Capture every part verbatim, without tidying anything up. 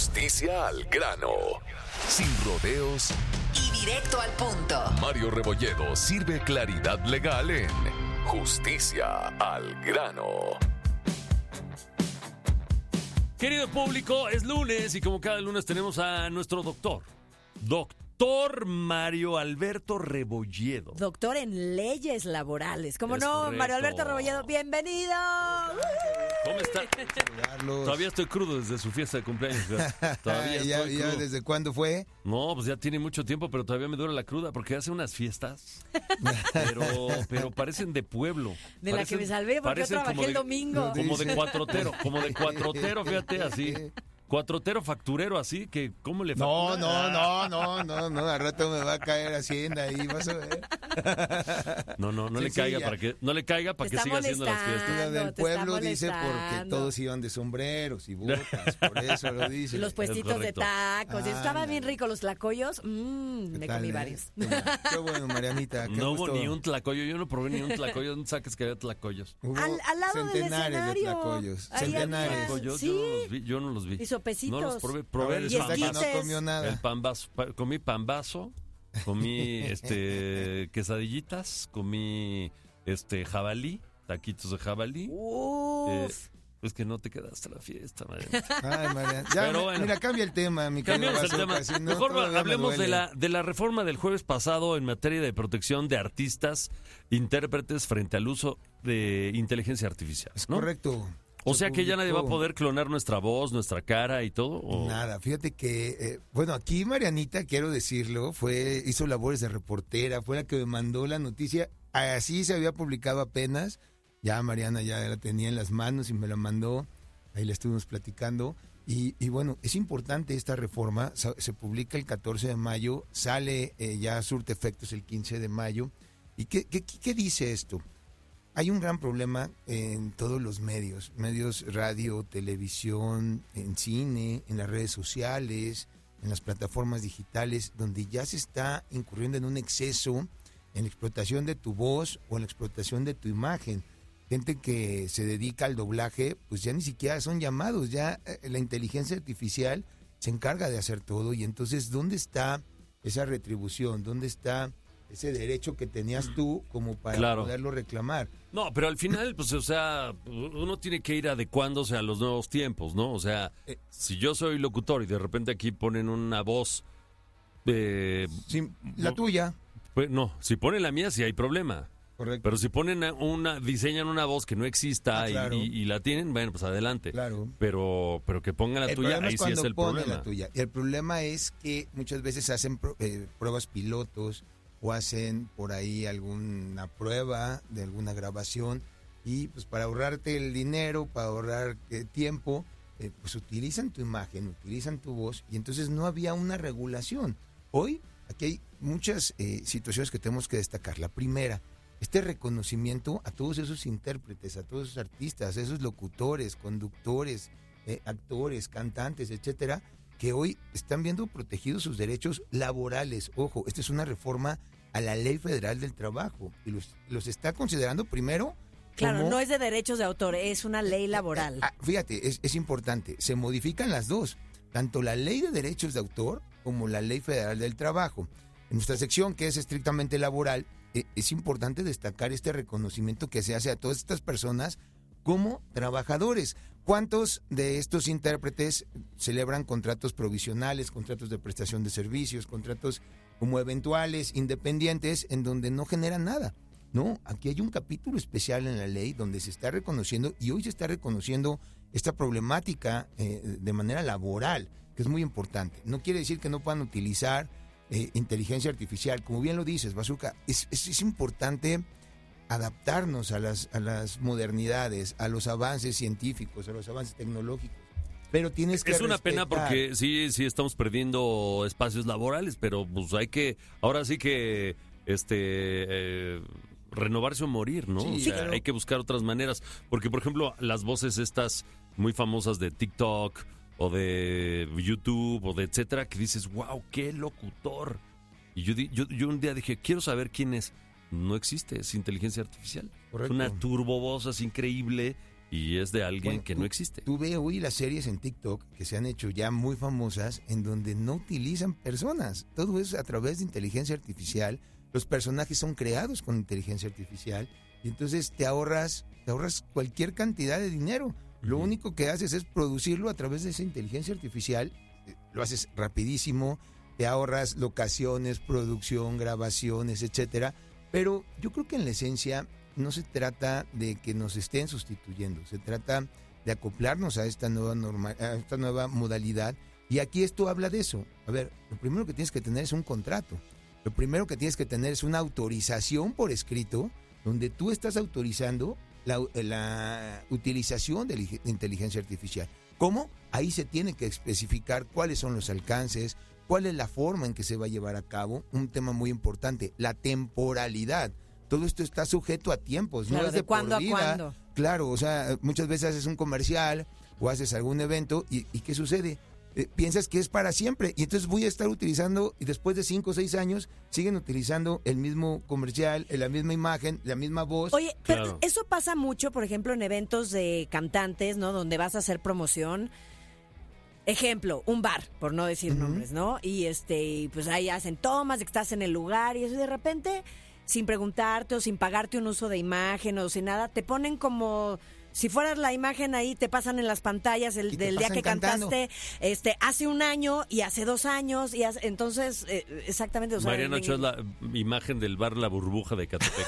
Justicia al grano. Sin rodeos y directo al punto. Mario Rebolledo sirve claridad legal en Justicia al grano. Querido público, es lunes y como cada lunes tenemos a nuestro doctor. Doctor Mario Alberto Rebolledo. Doctor en leyes laborales. ¿Cómo Es no, correcto. Mario Alberto Rebolledo? ¡Bienvenido! ¿Cómo está? Saludarlos. Todavía estoy crudo desde su fiesta de cumpleaños. Todavía ya, estoy ya, crudo. ¿desde cuándo fue? No, pues ya tiene mucho tiempo, pero todavía me dura la cruda porque hace unas fiestas. Pero, pero parecen de pueblo. De la que Parecen- me salvé porque yo parecen trabajé como el de- domingo. Como de cuatrotero, como de cuatrotero, fíjate, así. Cuatrotero facturero, así que, ¿cómo le No, factura? no, no, no, no, no, al rato me va a caer Hacienda ahí, vas a ver. No, no, no Sí, le sí, caiga ya. para que, no le caiga para Te que está siga haciendo las molestando. fiestas. Lo del te está pueblo dice porque molestando. todos iban de sombreros y botas, por eso lo dice. Los puestitos de correcto. tacos. Ah, Estaban bien ándale. ricos los tlacoyos. Mmm, ¿Qué me tal, comí eh? varios. Qué bueno, Marianita, qué No hubo gusto. ni un tlacoyo, yo no probé ni un tlacoyo. ¿Dónde saques que había tlacoyos? Hubo Al- al lado del centenares escenario. de tlacoyos, Ahí centenares. había- Tlacoyos, sí. yo no los vi, yo no los vi. Y sopecitos. No los probé, probé Ahora el Y resulta que pambazo. no esquites. comió nada. El pambazo, pa- comí pambazo, comí este quesadillitas, comí este jabalí, taquitos de jabalí. Eh, Uf. es que no te quedaste a la fiesta, madre. Ay, Mariana. Ya, Pero me- bueno. mira, cambia el tema, mi querido Cambiamos el tema. Bazooka, si no, Mejor todavía me hablemos de duele. la, de la reforma del jueves pasado en materia de protección de artistas, intérpretes frente al uso de inteligencia artificial, Es ¿no? correcto. O Se sea que ya nadie va a publicó. poder clonar nuestra voz, nuestra cara y todo. ¿o? Nada, fíjate que, eh, bueno, aquí Marianita, quiero decirlo, fue hizo labores de reportera, fue la que me mandó la noticia, así se había publicado apenas, ya Mariana ya la tenía en las manos y me la mandó, ahí la estuvimos platicando, y, y bueno, es importante esta reforma, se, se publica el catorce de mayo, sale, eh, ya surte efectos el quince de mayo, ¿y qué, qué, qué dice esto? Hay un gran problema en todos los medios, medios radio, televisión, en cine, en las redes sociales, en las plataformas digitales, donde ya se está incurriendo en un exceso en la explotación de tu voz o en la explotación de tu imagen. Gente que se dedica al doblaje, pues ya ni siquiera son llamados, ya eh, la inteligencia artificial se encarga de hacer todo y entonces, ¿dónde está esa retribución? ¿Dónde está ese derecho que tenías tú como para Claro. poderlo reclamar? No, pero al final, pues, o sea, uno tiene que ir adecuándose a los nuevos tiempos, ¿no? O sea, Eh. si yo soy locutor y de repente aquí ponen una voz, eh, Sí, la no, tuya, pues, no, si ponen la mía sí hay problema. correcto. Pero si ponen una, diseñan una voz que no exista Ah, y- claro. y, y la tienen, bueno, pues adelante. Claro. Pero, pero que pongan la El tuya, problema ahí es sí es cuando el ponen problema. la tuya. Y el problema es que muchas veces hacen pro- eh, pruebas pilotos o hacen por ahí alguna prueba de alguna grabación y pues para ahorrarte el dinero, para ahorrar eh, tiempo, eh, pues utilizan tu imagen, utilizan tu voz y entonces no había una regulación. Hoy aquí hay muchas eh, situaciones que tenemos que destacar. La primera, este reconocimiento a todos esos intérpretes, a todos esos artistas, a esos locutores, conductores, eh, actores, cantantes, etcétera, que hoy están viendo protegidos sus derechos laborales. Ojo, esta es una reforma a la Ley Federal del Trabajo y los, los está considerando primero Claro, como- no es de derechos de autor, es una ley laboral. Ah, fíjate, es, es importante, se modifican las dos, tanto la Ley de Derechos de Autor como la Ley Federal del Trabajo. En nuestra sección, que es estrictamente laboral, eh, es importante destacar este reconocimiento que se hace a todas estas personas como trabajadores. ¿Cuántos de estos intérpretes celebran contratos provisionales, contratos de prestación de servicios, contratos como eventuales, independientes, en donde no generan nada? No, aquí hay un capítulo especial en la ley donde se está reconociendo y hoy se está reconociendo esta problemática eh, de manera laboral, que es muy importante. No quiere decir que no puedan utilizar eh, inteligencia artificial. Como bien lo dices, Bazooka, es, es, es importante adaptarnos a las, a las modernidades, a los avances científicos, a los avances tecnológicos. Pero tienes que Es una pena respetar. porque sí, sí estamos perdiendo espacios laborales, pero pues hay que, ahora sí que, este, eh, renovarse o morir, ¿no? Sí, o sea, claro. hay que buscar otras maneras. Porque, por ejemplo, las voces estas muy famosas de TikTok o de YouTube o de etcétera, que dices, wow, qué locutor. Y yo, di- yo, yo un día dije, quiero saber quién es. No existe, es inteligencia artificial. Correcto. Es una turbovoz así increíble y es de alguien Bueno, que tú- no existe. Tú ve hoy las series en TikTok que se han hecho ya muy famosas en donde no utilizan personas. Todo es a través de inteligencia artificial. Los personajes son creados con inteligencia artificial y entonces te ahorras, te ahorras cualquier cantidad de dinero. Lo Ujú. único que haces es producirlo a través de esa inteligencia artificial. eh, Lo haces rapidísimo, te ahorras locaciones, producción, grabaciones, etcétera. Pero yo creo que en la esencia no se trata de que nos estén sustituyendo, se trata de acoplarnos a esta nueva norma, a esta nueva modalidad. Y aquí esto habla de eso. A ver, lo primero que tienes que tener es un contrato. Lo primero que tienes que tener es una autorización por escrito, donde tú estás autorizando la, la utilización de la inteligencia artificial. ¿Cómo? Ahí se tiene que especificar cuáles son los alcances, cuál es la forma en que se va a llevar a cabo. Un tema muy importante, la temporalidad. Todo esto está sujeto a tiempos, Claro, no es de de cuándo por a vida. cuándo. Claro, o sea, muchas veces haces un comercial o haces algún evento y, ¿y qué sucede? Eh, piensas que es para siempre y entonces voy a estar utilizando y después de cinco o seis años siguen utilizando el mismo comercial, la misma imagen, la misma voz. Oye, pero Claro. eso pasa mucho, por ejemplo, en eventos de cantantes, ¿no? Donde vas a hacer promoción. Ejemplo, un bar, por no decir Ujú. nombres, ¿no? Y este, y pues ahí hacen tomas de que estás en el lugar y eso y de repente, sin preguntarte o sin pagarte un uso de imagen o sin nada, te ponen como si fueras la imagen ahí, te pasan en las pantallas el Y te del día pasan que cantando. cantaste, este, hace un año y hace dos años y hace- entonces, eh, exactamente, o sea, Mariana en- Ochoa es la imagen del bar La Burbuja de Catepec.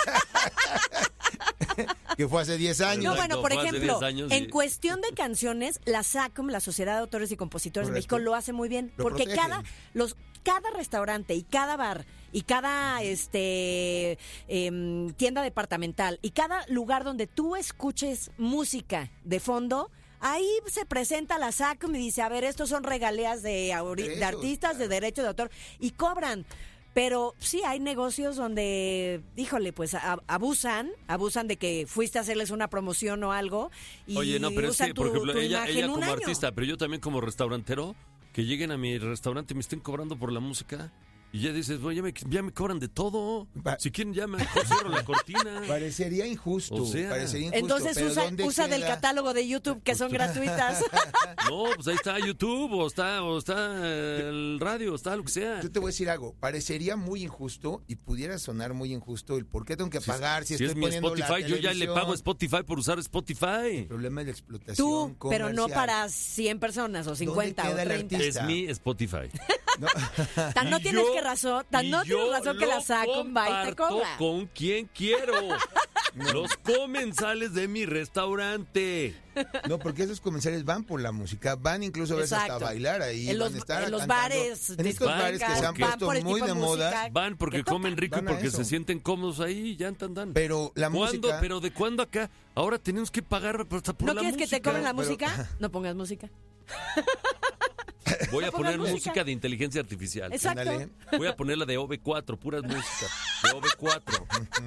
Que fue hace diez años. No, Exacto, bueno, por fue hace ejemplo, diez años en y- cuestión de canciones, la SACM, la Sociedad de Autores y Compositores de Correcto. México, lo hace muy bien. Lo porque protegen. cada, los, cada restaurante y cada bar y cada este em, tienda departamental y cada lugar donde tú escuches música de fondo, ahí se presenta la SACM y dice, a ver, estos son regaleas de, auri- de Eso, artistas, de derecho de autor, y cobran. Pero sí hay negocios donde, híjole, pues a- abusan, abusan de que fuiste a hacerles una promoción o algo y Oye, no, pero es usan que, tu, por ejemplo, tu ella, imagen ella un como año. artista, pero yo también como restaurantero, que lleguen a mi restaurante y me estén cobrando por la música. Y ya dices, bueno, ya me, ya me cobran de todo. Pa- Si quieren, ya me cierro la cortina. Parecería injusto, O sea, parecería injusto. Entonces pero usa, ¿dónde usa del queda? catálogo de YouTube que son gratuitas. No, pues ahí está YouTube, o está, o está el radio, está lo que sea. Yo te voy a decir algo, parecería muy injusto y pudiera sonar muy injusto el por qué tengo que Si- pagar si, si es estoy mi poniendo la Spotify, yo ya le televisión. pago a Spotify por usar Spotify. El problema es la explotación Tú, pero no comercial. para cien personas o cincuenta queda o el treinta. artista? Es mi Spotify. No. Tan no Y tienes yo- que razón, tan y no tienes yo razón que la lo SACM va y te comparto cobra. con quien quiero. Los comensales de mi restaurante. No, porque esos comerciales van por la música, van incluso a veces hasta Exacto. a bailar ahí. En van los- a estar en los cantando. bares, En estos van bares que se han porque- van puesto por el muy tipo de de moda. música. Van porque que tocan. comen rico y Van a porque eso. se sienten cómodos ahí y ya andan. Pero la ¿Cuándo? música... ¿Pero de cuándo acá? Ahora tenemos que pagar hasta por ¿No la quieres que te música. cobren la pero- música? No pongas música. Voy a no pongas poner música. música de inteligencia artificial. Exacto. Ándale. Voy a poner la de O V cuatro, puras música. De O V cuatro.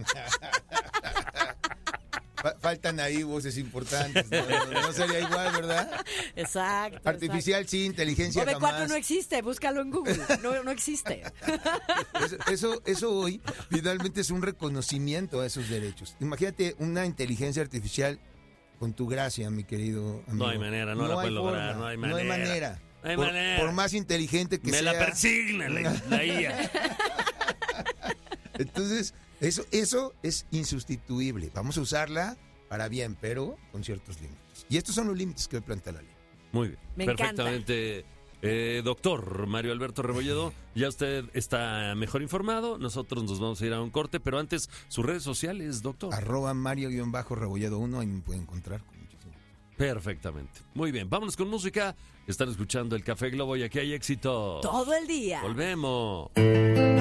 Fa- Faltan ahí voces importantes. No, no- no sería igual, ¿verdad? Exacto. Artificial sí, inteligencia O V cuatro jamás. no existe, búscalo en Google. No, no existe. Eso, eso, eso hoy finalmente es un reconocimiento a esos derechos. Imagínate una inteligencia artificial con tu gracia, mi querido amigo. No hay manera, no la hay puedes lograr, forma, no hay No hay manera. manera. No hay por, manera. por más inteligente que Me sea. la persigna la, la I A. Entonces, eso, eso es insustituible. Vamos a usarla para bien, pero con ciertos límites. Y estos son los límites que hoy plantea la ley. Muy bien. Me Perfectamente. Eh, doctor Mario Alberto Rebolledo, ya usted está mejor informado. Nosotros nos vamos a ir a un corte, pero antes, sus redes sociales, doctor. Arroba Mario-Rebollado uno, ahí me pueden encontrar con muchísimo. Perfectamente. Muy bien, vámonos con música. Están escuchando el Café Globo y aquí hay éxito. Todo el día. Volvemos.